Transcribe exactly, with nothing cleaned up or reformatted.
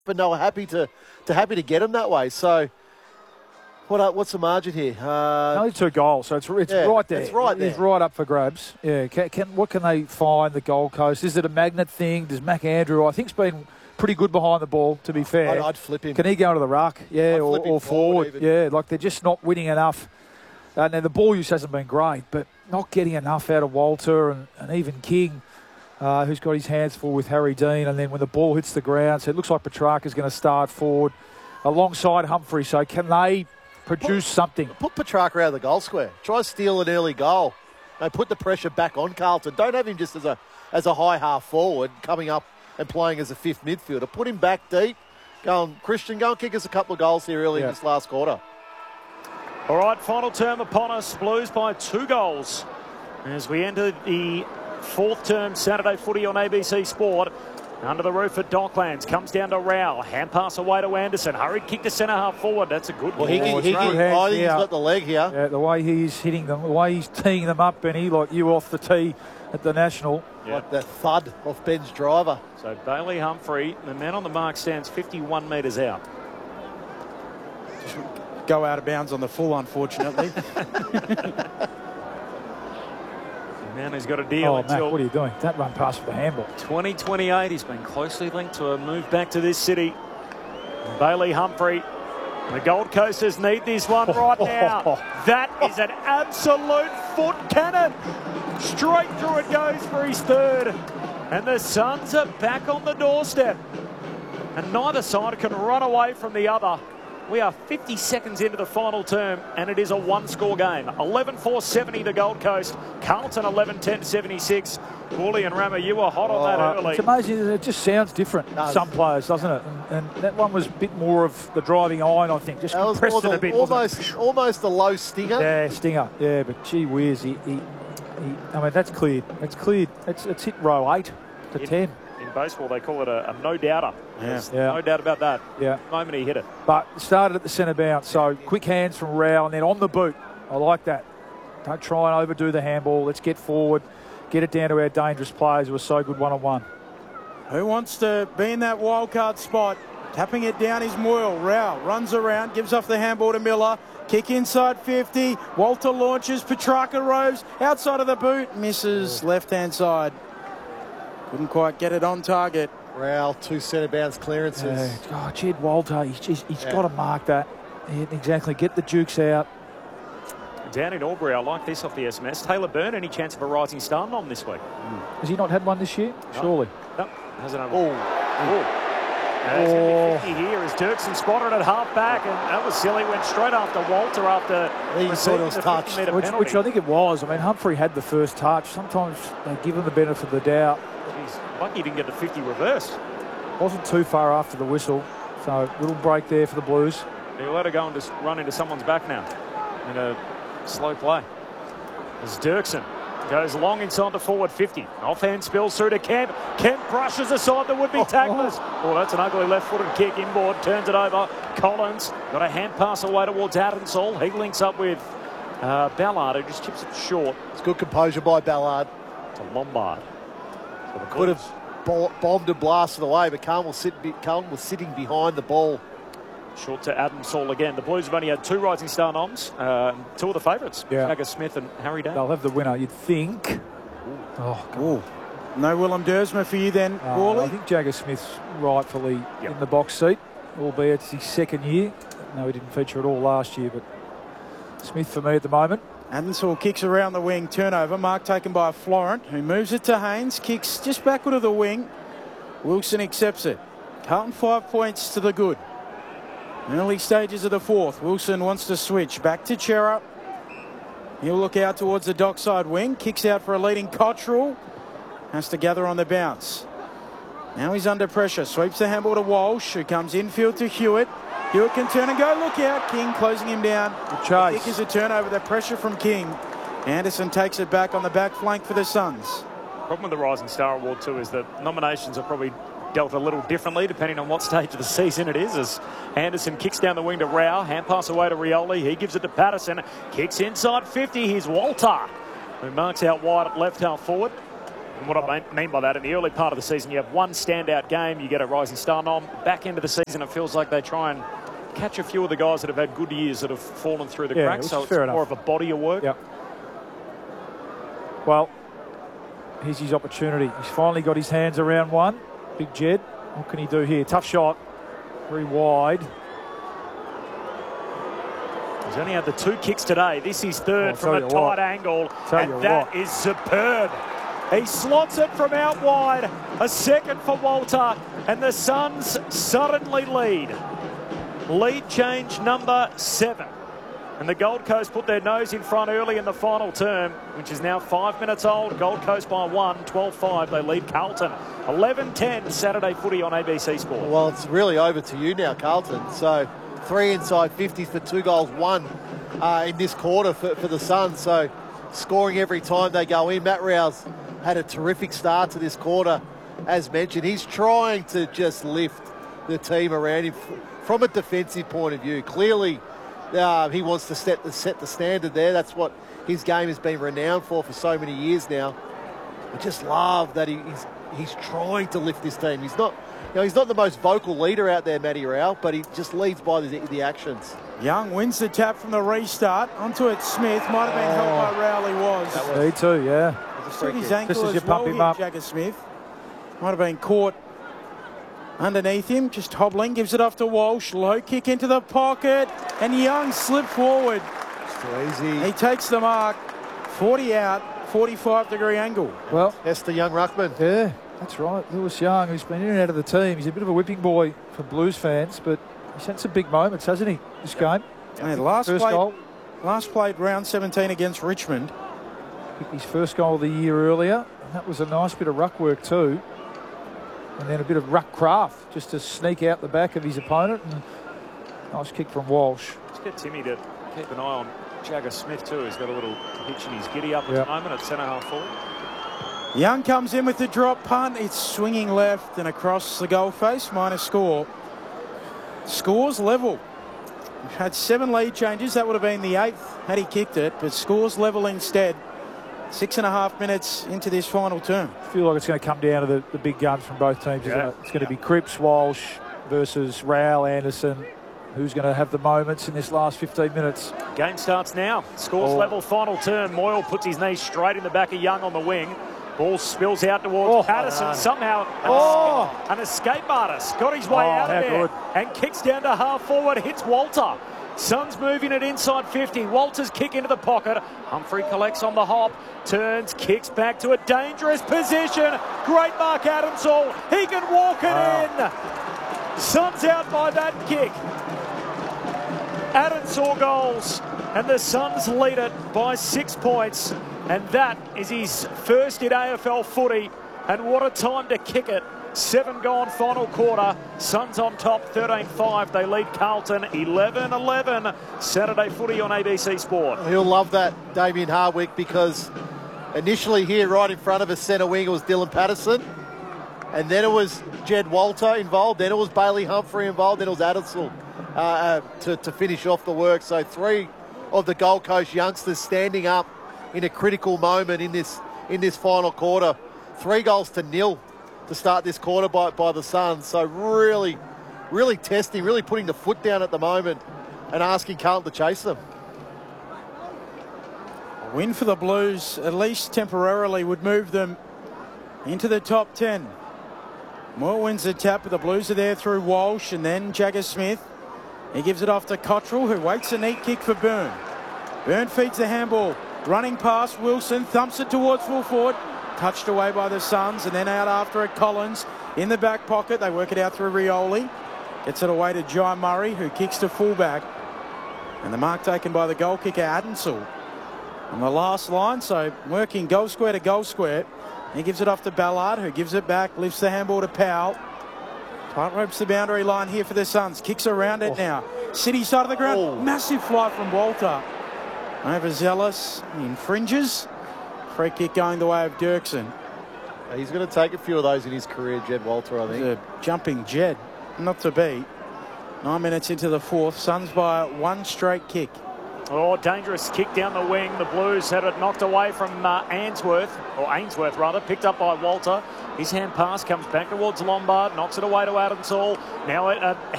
and they were happy to, to happy to get him that way. So, what what's the margin here? Uh, Only two goals, so it's it's yeah, right there. It's right there. It's right up for grabs. Yeah. Can, can what can they find the Gold Coast? Is it a magnet thing? Does Mac Andrew? I think it's been pretty good behind the ball. To be fair, I'd, I'd flip him. Can he go to the ruck? Yeah, or, or forward? forward yeah, like they're just not winning enough. Uh, now the ball use hasn't been great, but not getting enough out of Walter and, and even King, uh, who's got his hands full with Harry Dean. And then when the ball hits the ground, so it looks like Petrarca's going to start forward alongside Humphrey. So can they produce put, something? Put Petrarca out of the goal square. Try steal an early goal. No, put the pressure back on Carlton. Don't have him just as a as a high half forward coming up and playing as a fifth midfielder. Put him back deep. Go on, Christian, go and kick us a couple of goals here early yeah. in this last quarter. All right, final term upon us. Blues by two goals as we enter the fourth term Saturday footy on A B C Sport. Under the roof at Docklands. Comes down to Rowell. Hand pass away to Anderson. Hurried kick to centre half forward. That's a good well, one. he, he, he, I think he's got the leg here. Yeah, the way he's hitting them, the way he's teeing them up, Benny, like you off the tee at the National. Yeah. Like the thud of Ben's driver. So Bailey Humphrey, the man on the mark, stands fifty-one metres out. Just go out of bounds on the full, unfortunately. Man, he's got a deal oh, until... Mac, what are you doing? That run past for the handball. twenty twenty-eight, he's been closely linked to a move back to this city. Bailey Humphrey. The Gold Coasters need this one right now. That is an absolute foot cannon. Straight through it goes for his third. And the Suns are back on the doorstep. And neither side can run away from the other. We are fifty seconds into the final term, and it is a one-score game. eleven four seventy the Gold Coast. Carlton eleven ten seventy-six. Woolley and Rammer, you were hot on that oh, early. It's amazing. It just sounds different. It some players, doesn't it? And, and that one was a bit more of the driving iron, I think. Just that compressed it a bit. Almost, almost a low stinger. Yeah, stinger. Yeah, but gee whiz, he, he, he, I mean, that's cleared. It's cleared. It's, it's hit row eight to in, ten. In baseball, they call it a, a no-doubter. Yeah. yeah. No doubt about that. Yeah. The moment he hit it. But started at the centre bounce, so quick hands from Rowell and then on the boot. I like that. Don't try and overdo the handball. Let's get forward, get it down to our dangerous players who are so good one-on-one. Who wants to be in that wildcard spot? Tapping it down is Moyle. Rowell runs around, gives off the handball to Miller. Kick inside fifty. Walter launches. Petrarca roves outside of the boot. Misses left-hand side. Couldn't quite get it on target. Rowell, two centre bounce clearances. Yeah. Oh, Jed Walter, he's, he's, he's yeah. got to mark that. Yeah, exactly. Get the jukes out. Down in Albury, I like this off the S M S. Taylor Byrne, any chance of a rising star nom this week? Mm. Has he not had one this year? No. Surely. No, hasn't had one. Oh. Oh. Now it's going to be fifty here as Dirksen spotted at half back, and that was silly. Went straight after Walter after he thought it was touched. Which, which I think it was. I mean, Humphrey had the first touch. Sometimes they give him the benefit of the doubt. He's lucky he didn't get the fifty reversed. Wasn't too far after the whistle, so a little break there for the Blues. He'll let her go and just run into someone's back now in a slow play. As Dirksen goes long inside the forward fifty. Offhand spills through to Kemp. Kemp brushes aside the would-be tacklers. Oh, oh, that's an ugly left-footed kick inboard. Turns it over. Collins got a hand pass away towards Adamsall. He links up with uh, Ballard, who just chips it short. It's good composure by Ballard. To Lombard. Could have bombed and blasted away, but Carlton was, sit, Carlton was sitting behind the ball. Short to Adamsall again. The Blues have only had two rising star noms. Uh, two of the favourites. Yeah. Jagger Smith and Harry Dane. They'll have the winner, you'd think. Ooh. Oh, God. No Willem Dersma for you then, uh, Wally? I think Jagger Smith's rightfully yep. in the box seat, albeit it's his second year. No, he didn't feature at all last year, but Smith for me at the moment. Adamsall kicks around the wing, turnover. Mark taken by Florent, who moves it to Haynes. Kicks just backward of the wing. Wilson accepts it. Carlton five points to the good. Early stages of the fourth. Wilson wants to switch. Back to Chera. He'll look out towards the dockside wing. Kicks out for a leading Cottrell. Has to gather on the bounce. Now he's under pressure. Sweeps the handball to Walsh, who comes infield to Hewitt. Hewitt can turn and go. Look out. King closing him down. The chase. Kick is a turnover. The pressure from King. Anderson takes it back on the back flank for the Suns. Problem with the Rising Star Award too is that nominations are probably dealt a little differently depending on what stage of the season it is, as Anderson kicks down the wing to Rao, hand pass away to Rioli, he gives it to Patterson, kicks inside fifty, here's Walter, who marks out wide at left half forward. And what I mean by that, in the early part of the season, you have one standout game, you get a rising star nom. Back end of the season, it feels like they try and catch a few of the guys that have had good years that have fallen through the yeah, cracks. So it's fair more enough. of a body of work. Yep. Well, here's his opportunity. He's finally got his hands around one. Big Jed. What can he do here? Tough shot. Very wide. He's only had the two kicks today. This is third Oh, from a you tight what. angle. Tell And you that what. is superb. He slots it from out wide. A second for Walter. And the Suns suddenly lead. Lead change number seven. And the Gold Coast put their nose in front early in the final term, which is now five minutes old. Gold Coast by one, twelve five. They lead Carlton. eleven ten Saturday footy on A B C Sport. Well, it's really over to you now, Carlton. So three inside fifties for two goals, one uh, in this quarter for, for the Suns. So scoring every time they go in. Matt Rouse had a terrific start to this quarter. As mentioned, he's trying to just lift the team around him from a defensive point of view. Clearly, uh, he wants to set the, set the standard there. That's what his game has been renowned for for so many years now. I just love that he, he's he's trying to lift this team. He's not, you know, he's not the most vocal leader out there, Matty Rowell, but he just leads by the, the actions. Young wins the tap from the restart. Onto it, Smith. Might have been helped by Rowell, he was. That was- Me too, yeah. Took his kick. ankle Just as as you pump well him here, up. Jagger Smith. Might have been caught underneath him, just hobbling. Gives it off to Walsh. Low kick into the pocket. And Young slipped forward. It's too easy. He takes the mark. forty out, forty-five degree angle. Well, That's the young ruckman. yeah, that's right. Lewis Young, who's been in and out of the team. He's a bit of a whipping boy for Blues fans, but he's had some big moments, hasn't he, this game? And last First played, goal. last played round seventeen against Richmond. Kicked his first goal of the year earlier. And that was a nice bit of ruck work too. And then a bit of ruck craft just to sneak out the back of his opponent. And nice kick from Walsh. Let's get Timmy to keep an eye on Jagger Smith too. He's got a little hitch in his giddy up at Yep. the moment at centre half forward. Young comes in with the drop punt. It's swinging left and across the goal face. Minus score. Scores level. We've had seven lead changes. That would have been the eighth had he kicked it. But scores level instead. Six and a half minutes into this final term. I feel like it's going to come down to the, the big guns from both teams, isn't Yeah. it? It's going to be Cripps, Walsh versus Rowell, Anderson. Who's going to have the moments in this last fifteen minutes? Game starts now. Scores Oh. level, final turn. Moyle puts his knee straight in the back of Young on the wing. Ball spills out towards Oh. Patterson. Oh. Somehow an, Oh. escape, an escape artist got his way Oh, out of how there good. and kicks down to half forward. Hits Walter. Suns moving it inside fifty. Walter's kick into the pocket. Humphrey collects on the hop. Turns, kicks back to a dangerous position. Great mark, Adamsall. He can walk it Wow. in. Suns out by that kick. Adamsall goals. And the Suns lead it by six points. And that is his first in A F L footy. And what a time to kick it. Seven gone final quarter. Suns on top, thirteen five. They lead Carlton eleven eleven. Saturday footy on A B C Sport. He'll love that, Damien Hardwick, because initially here right in front of us, centre wing, it was Dylan Patterson. And then it was Jed Walter involved. Then it was Bailey Humphrey involved. Then it was Adamsall uh, uh, to, to finish off the work. So three of the Gold Coast youngsters standing up in a critical moment in this in this final quarter. Three goals to nil to start this quarter by, by the Suns. So really, really testing, really putting the foot down at the moment and asking Carlton to chase them. A win for the Blues, at least temporarily, would move them into the top ten. Moore wins the tap, but the Blues are there through Walsh and then Jagger Smith. He gives it off to Cottrell, who waits a neat kick for Byrne. Byrne feeds the handball. Running past Wilson, thumps it towards full forward. Touched away by the Suns, and then out after it, Collins in the back pocket. They work it out through Rioli. Gets it away to Jai Murray, who kicks to fullback. And the mark taken by the goal kicker, Adamsall, on the last line. So working goal square to goal square. He gives it off to Ballard, who gives it back, lifts the handball to Powell. Tight ropes the boundary line here for the Suns. Kicks around it Oh. now. City side of the ground. Oh. Massive fly from Walter. Overzealous. He infringes. Free kick going the way of Dirksen. He's going to take a few of those in his career, Jed Walter, I think. The jumping Jed. Not to beat. Nine minutes into the fourth. Suns by one straight kick. Oh, dangerous kick down the wing. The Blues had it knocked away from uh, Ainsworth, or Ainsworth rather, picked up by Walter. His hand pass comes back towards Lombard, knocks it away to Adams Hall. Now a, a